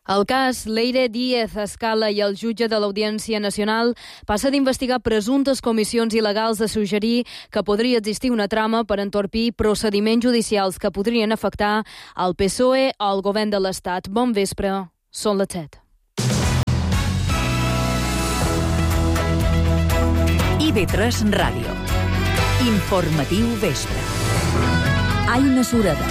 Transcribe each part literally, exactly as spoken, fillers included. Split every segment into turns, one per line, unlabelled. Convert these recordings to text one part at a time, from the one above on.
El cas Leire Díez Escala i el jutge de l'Audiència Nacional passa d'investigar presumptes comissions il·legals a suggerir que podria existir una trama per entorpir procediments judicials que podrien afectar el P S O E o el govern de l'Estat. Bon vespre, són les set.
I V tres Ràdio. Informatiu vespre. Aina Sureda.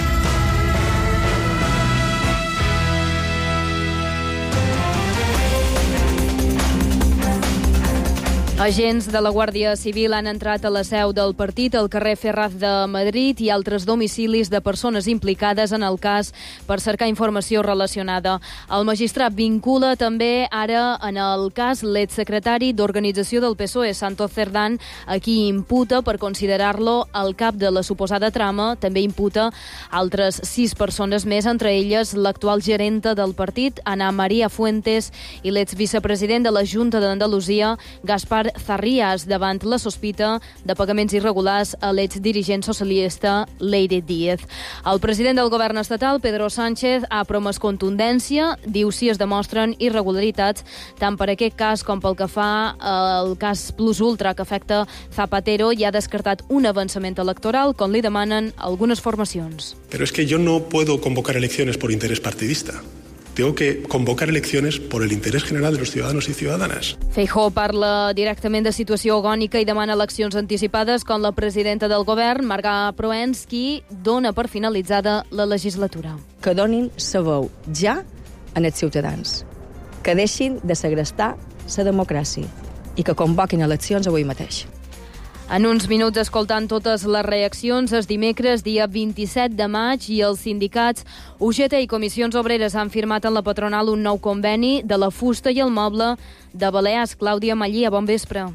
Agents de la Guàrdia Civil han entrat a la seu del partit al carrer Ferraz de Madrid i altres domicilis de persones implicades en el cas per cercar informació relacionada. El magistrat vincula també ara en el cas l'exsecretari d'Organització del P S O E, Santos Cerdán, a qui imputa per considerar-lo el cap de la suposada trama. També imputa altres sis persones més, entre elles l'actual gerenta del partit, Ana María Fuentes, i l'exvicepresident de la Junta d'Andalusia, Gaspar Zarrías, davant la sospita de pagaments irregulars a l'exdirigent socialista Leire Díez. El president del govern estatal, Pedro Sánchez, ha promès contundència, diu si es demostren irregularitats tant per aquest cas com pel que fa al cas Plus Ultra que afecta Zapatero, i ha descartat un avançament electoral com li demanen algunes formacions.
Pero es que yo no puedo convocar elecciones por interés partidista. Tengo que convocar elecciones por el interés general de los ciudadanos y ciudadanas.
Feijóo parla directament de situació agònica i demana eleccions anticipades, com la presidenta del govern, Marga Proens, qui dona per finalitzada la legislatura.
Que donin sa veu ja en els ciutadans, que deixin de segrestar la democràcia i que convoquin eleccions avui mateix.
En uns minuts, escoltant totes les reaccions, és dimecres, dia vint-i-set de maig, i els sindicats U G T i Comissions Obreres han firmat en la patronal un nou conveni de la fusta i el moble de Balears. Clàudia Mallía, bon vespre.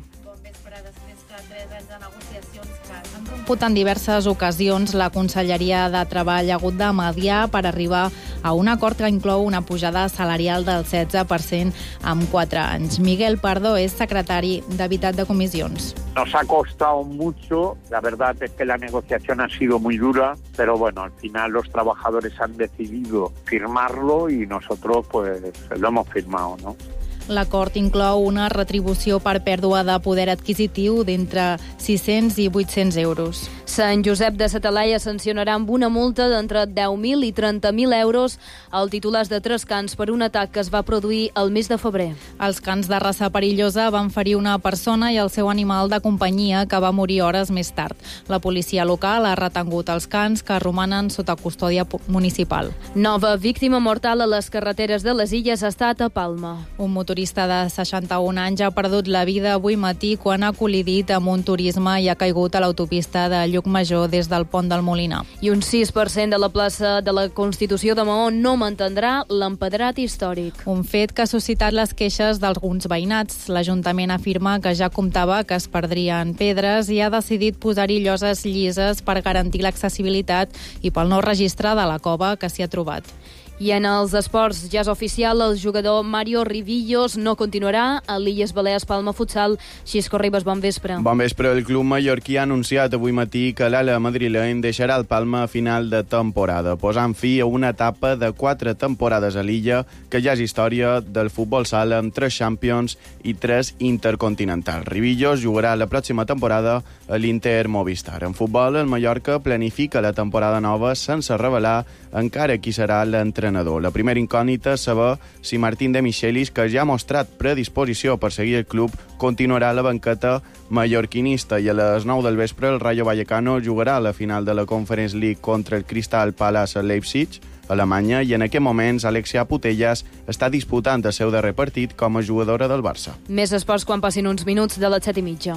En diverses ocasions, la Conselleria de Treball ha hagut de mediar per arribar a un acord que inclou una pujada salarial del setze per cent en quatre anys. Miguel Pardo és secretari d'Habitat de Comissions.
Nos ha costado mucho, la verdad es que la negociación ha sido muy dura, pero bueno, al final los trabajadores han decidido firmarlo y nosotros pues lo hemos firmado, ¿no?
L'acord inclou una retribució per pèrdua de poder adquisitiu d'entre sis-cents i vuit-cents euros.
Sant Josep de sa Talaia sancionarà amb una multa d'entre deu mil i trenta mil euros al titulars de tres cans per un atac que es va produir el mes de febrer.
Els cans de raça perillosa van ferir una persona i el seu animal de companyia, que va morir hores més tard. La policia local ha retengut els cans, que romanen sota custòdia municipal.
Nova víctima mortal a les carreteres de les Illes ha estat a Palma.
Un motorista de seixanta-un anys ha perdut la vida avui matí quan ha col·lidit amb un turisme i ha caigut a l'autopista de Llucmajor des del pont del Molinar.
I un sis per cent de la plaça de la Constitució de Maó no mantindrà l'empedrat històric.
Un fet que ha suscitat les queixes d'alguns veïnats. L'Ajuntament afirma que ja comptava que es perdrien pedres i ha decidit posar-hi lloses llises per garantir l'accessibilitat i pel nou registre de la cova que s'hi ha trobat.
I en els esports ja és oficial, el jugador Mario Rivillos no continuarà a l'Illes Balears Palma Futsal. Xisco Ribas, bon vespre.
Bon vespre. El club mallorquí ha anunciat avui matí que l'ala madrileny deixarà el Palma a final de temporada, posant fi a una etapa de quatre temporades a l'illa que ja és història del futbol sala amb tres Champions i tres Intercontinentals. Rivillos jugarà la pròxima temporada a l'Inter Movistar. En futbol, el Mallorca planifica la temporada nova sense revelar encara qui serà l'entrenador. La primera incògnita és saber si Martín de Michelis, que ja ha mostrat predisposició per seguir el club, continuarà a la banqueta mallorquinista. I a les nou del vespre el Rayo Vallecano jugarà a la final de la Conference League contra el Crystal Palace a Leipzig, Alemanya, i en aquest moments Alexia Putellas està disputant el seu darrer partit com a jugadora del Barça.
Més esports quan passin uns minuts de les set i mitja.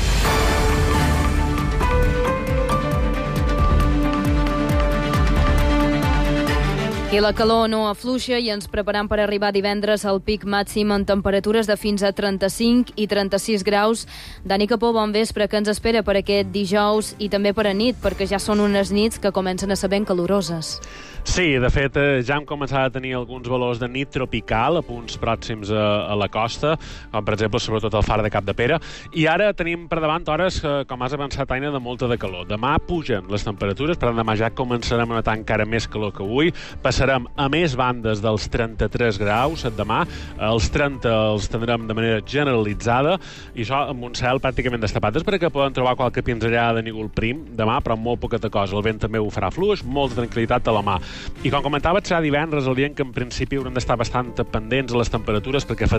I la calor no afluixa i ens preparem per arribar divendres al pic màxim en temperatures de fins a trenta-cinc i trenta-sis graus. Dani Capó, bon vespre. Què ens espera per aquest dijous i també per a nit, perquè ja són unes nits que comencen a ser ben caloroses?
Sí, de fet, ja hem començat a tenir alguns valors de nit tropical a punts pròxims a, a la costa, com per exemple, sobretot el far de Capdepera, i ara tenim per davant hores, com has avançat, Aina, de molta de calor. Demà pugen les temperatures, per tant, demà ja començarem a notar encara més calor que avui, passarem a més bandes dels trenta-tres graus demà, els trenta els tindrem de manera generalitzada, i això amb un cel pràcticament destapat. És perquè poden trobar qualque pinzellada de núvol prim demà, però molt poqueta cosa. El vent també ho farà fluix, molta tranquil·litat a la mà. I com comentava, serà divendres el dia en què en principi haurem d'estar bastant pendents a les temperatures, perquè fa